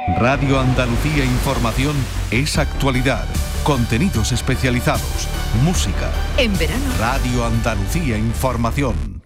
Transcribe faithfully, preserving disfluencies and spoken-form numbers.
Radio Andalucía Información es actualidad, contenidos especializados, música. En verano. Radio Andalucía Información.